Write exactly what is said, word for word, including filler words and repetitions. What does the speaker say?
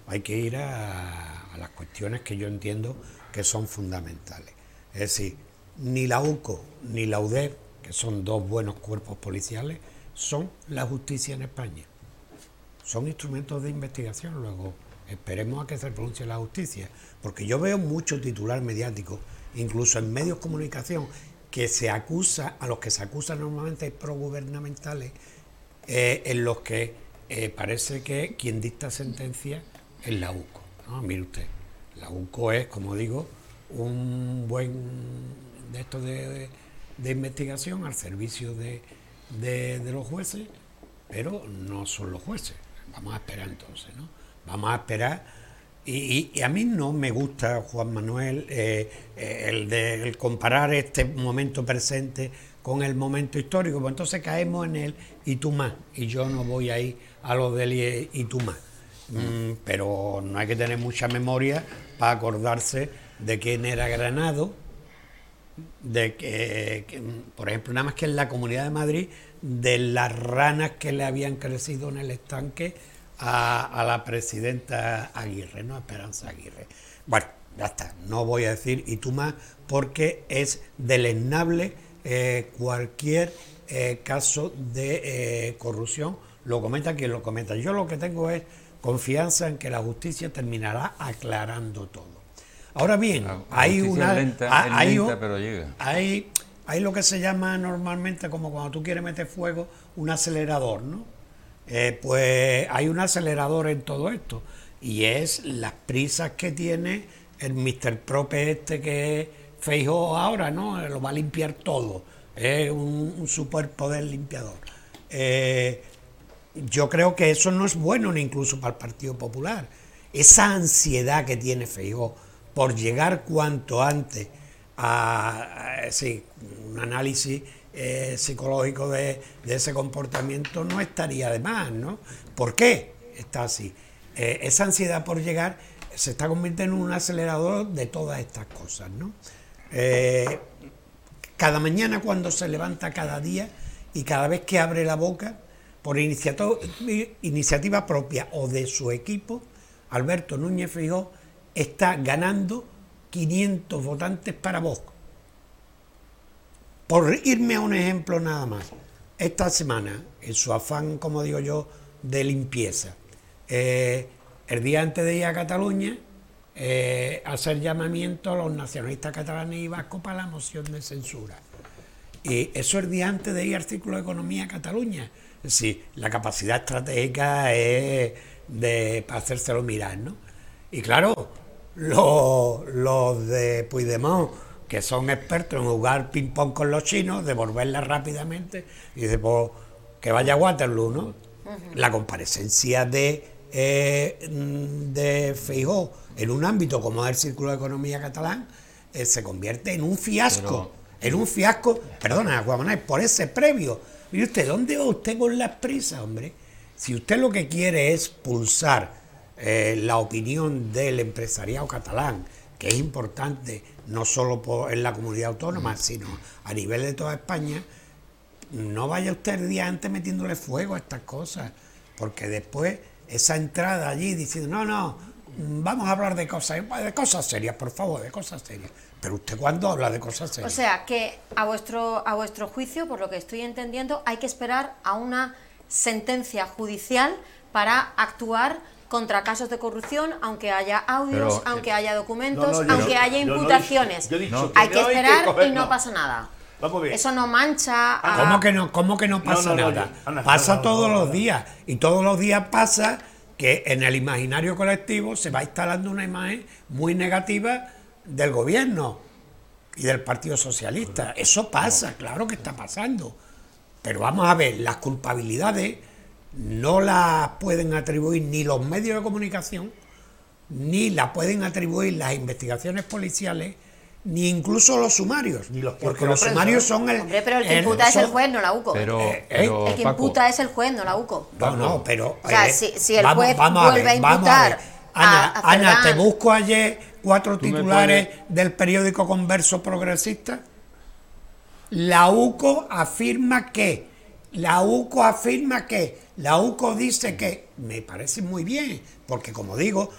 hay que ir a, a las cuestiones que yo entiendo que son fundamentales. Es decir, ni la U C O ni la U D E P, que son dos buenos cuerpos policiales, son la justicia en España. Son instrumentos de investigación, luego esperemos a que se pronuncie la justicia, porque yo veo mucho titular mediático, incluso en medios de comunicación, que se acusa, a los que se acusan normalmente progubernamentales, eh, en los que eh, parece que quien dicta sentencia es la U C O, ¿no? Mire usted, la U C O es, como digo, un buen de estos de, de, de investigación al servicio de, de, de los jueces, pero no son los jueces. Vamos a esperar entonces, ¿no? Vamos a esperar. Y, y, y a mí no me gusta, Juan Manuel, eh, eh, el de el comparar este momento presente con el momento histórico, pues entonces caemos en el y tú más, y yo no voy ahí a lo del y tú más. Mm, pero no hay que tener mucha memoria para acordarse de quién era Granado, de que, que, por ejemplo, nada más que en la Comunidad de Madrid, de las ranas que le habían crecido en el estanque a, a la presidenta Aguirre, ¿no? Esperanza Aguirre. Bueno, ya está, no voy a decir y tú más, porque es deleznable eh, cualquier eh, caso de eh, corrupción, lo comenta quien lo comenta. Yo lo que tengo es confianza en que la justicia terminará aclarando todo. Ahora bien, hay una... lenta, es hay, lenta, pero llega. Hay, hay lo que se llama normalmente, como cuando tú quieres meter fuego, un acelerador, ¿no? Eh, pues hay un acelerador en todo esto, y es las prisas que tiene el mister Prope este que es Feijóo ahora, ¿no? Lo va a limpiar todo, es un, un superpoder limpiador. Eh, yo creo que eso no es bueno ni incluso para el Partido Popular. Esa ansiedad que tiene Feijóo por llegar cuanto antes a, a sí, un análisis eh, psicológico de, de ese comportamiento no estaría de más, ¿no? ¿Por qué está así? Eh, esa ansiedad por llegar se está convirtiendo en un acelerador de todas estas cosas, ¿no? Eh, cada mañana cuando se levanta, cada día y cada vez que abre la boca, por iniciativa, iniciativa propia o de su equipo, Alberto Núñez Feijóo está ganando quinientos votantes para Vox. Por irme a un ejemplo nada más, esta semana, en su afán, como digo yo, de limpieza, eh, el día antes de ir a Cataluña, eh, hacer llamamiento a los nacionalistas catalanes y vascos para la moción de censura. Y eso el día antes de ir al Círculo de Economía a Cataluña. Es decir, la capacidad estratégica es de, para hacérselo mirar, ¿no? Y claro, los, los de Puigdemont, que son expertos en jugar ping-pong con los chinos, devolverla rápidamente, y dice, pues, que vaya a Waterloo, ¿no? Uh-huh. La comparecencia de, eh, de Feijóo en un ámbito como es el Círculo de Economía catalán eh, se convierte en un fiasco, Pero... en un fiasco, perdona, Juan Manuel, por ese previo. Mire usted, ¿dónde va usted con las prisas, hombre? Si usted lo que quiere es pulsar eh, la opinión del empresariado catalán, que es importante no solo por, en la comunidad autónoma, sino a nivel de toda España, no vaya usted el día antes metiéndole fuego a estas cosas, porque después esa entrada allí diciendo, no, no, vamos a hablar de cosas, de cosas serias, por favor, de cosas serias. Pero usted, ¿cuándo habla de cosas serias? O sea, que a vuestro, a vuestro juicio, por lo que estoy entendiendo, hay que esperar a una sentencia judicial para actuar contra casos de corrupción, aunque haya audios, Pero, aunque haya documentos, no, no, aunque no, haya yo no imputaciones. yo he dicho No. que Hay que no hay que esperar coger- y no no. pasa nada. Vamos bien. Eso no mancha a... ¿Cómo que no, cómo que no pasa No, no, no, nada? yo- Ana, pasa no, no, todos no, no, los no. días, y todos los días pasa que en el imaginario colectivo se va instalando una imagen muy negativa del gobierno y del Partido Socialista. Eso pasa, claro que está pasando. Pero vamos a ver, las culpabilidades no las pueden atribuir ni los medios de comunicación, ni las pueden atribuir las investigaciones policiales, ni incluso los sumarios. Ni los que porque hacen la los prensa, sumarios ¿no? son el... Hombre, pero el que el- imputa es el son- juez, no la U C O. Pero, Eh, pero El que Paco, imputa es el juez, no la U C O. No, no, pero... O sea, eh, si- si el vamos- juez vamos a ver, vuelve a vamos imputar ver. Ana, a- a Ana, te Cerdán- busco ayer cuatro Tú me titulares puedes- del periódico Converso Progresista. La U C O afirma que, la U C O afirma que, la U C O dice que, me parece muy bien, porque como digo,